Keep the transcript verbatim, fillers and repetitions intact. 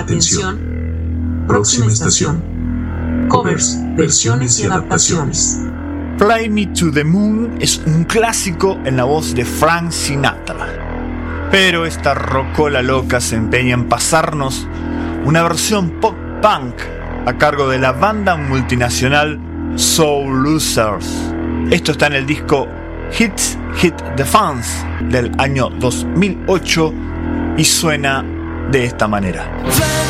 Atención. Próxima estación. Covers, versiones y adaptaciones. Fly Me to the Moon es un clásico en la voz de Frank Sinatra. Pero esta rocola loca se empeña en pasarnos una versión pop-punk a cargo de la banda multinacional Soul Losers. Esto está en el disco Hits Hit the Fans del año dos mil ocho y suena de esta manera.